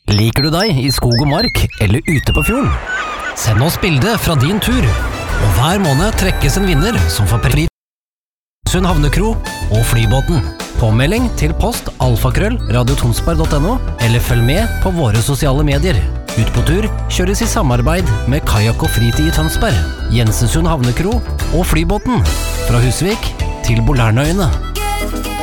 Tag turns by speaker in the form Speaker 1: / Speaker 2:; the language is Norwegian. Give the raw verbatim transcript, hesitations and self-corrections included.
Speaker 1: Liker du deg i skog og mark eller ute på fjorden? Send oss bilde fra din tur, og hver måned trekkes en vinner som får pris Sund Havnekro og Flybåten. Påmelding til post alfakrøll radiotonsberg punktum no, eller følg med på våre sosiale medier. Ut på tur kjøres i samarbeid med Kajak og Fritid i Tønsberg, Jensesund Havnekro og Flybåten. Fra Husvik til Bolernøyene.